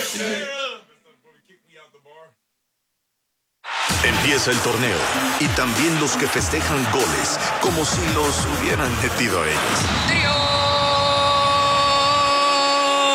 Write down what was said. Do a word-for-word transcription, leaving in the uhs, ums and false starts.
Empieza el torneo y también los que festejan goles como si los hubieran metido a ellos.